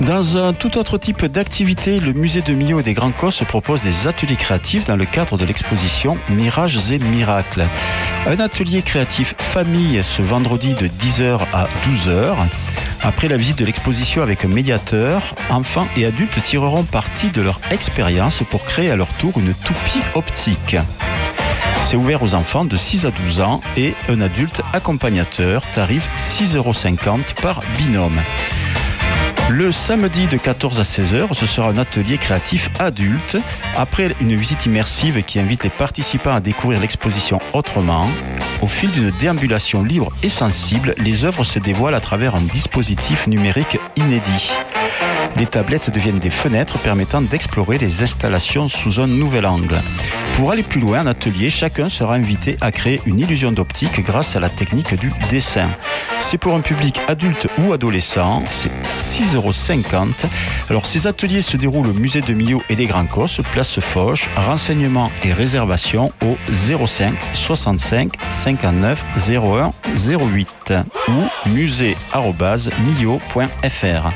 Dans un tout autre type d'activité, le musée de Millau et des Grands Cosses propose des ateliers créatifs dans le cadre de l'exposition Mirages et Miracles. Un atelier créatif famille ce vendredi de 10h à 12h. Après la visite de l'exposition avec un médiateur, enfants et adultes tireront parti de leur expérience pour créer à leur tour une toupie optique. C'est ouvert aux enfants de 6 à 12 ans et un adulte accompagnateur, tarif 6,50 € par binôme. Le samedi de 14 à 16h, ce sera un atelier créatif adulte. Après une visite immersive qui invite les participants à découvrir l'exposition autrement, au fil d'une déambulation libre et sensible, les œuvres se dévoilent à travers un dispositif numérique inédit. Les tablettes deviennent des fenêtres permettant d'explorer les installations sous un nouvel angle. Pour aller plus loin en atelier, chacun sera invité à créer une illusion d'optique grâce à la technique du dessin. C'est pour un public adulte ou adolescent, c'est 6,50 €. Alors ces ateliers se déroulent au musée de Millau et des Grands Cosses, place Foch. Renseignements et réservations au 05 65 59 01 08 ou musée@millau.fr.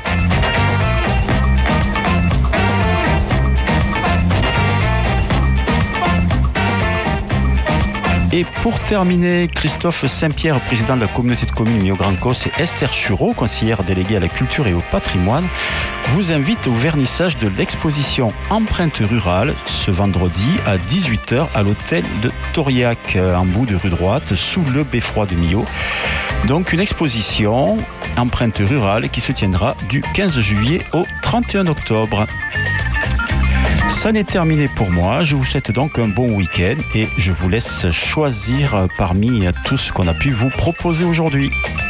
Et pour terminer, Christophe Saint-Pierre, président de la communauté de communes Millau-Grands Cosses, et Esther Chureau, conseillère déléguée à la culture et au patrimoine, vous invitent au vernissage de l'exposition Empreinte rurale ce vendredi à 18h à l'hôtel de Tauriac, en bout de rue droite, sous le beffroi de Millau. Donc une exposition Empreinte rurale qui se tiendra du 15 juillet au 31 octobre. Ça n'est terminé pour moi. Je vous souhaite donc un bon week-end et je vous laisse choisir parmi tout ce qu'on a pu vous proposer aujourd'hui.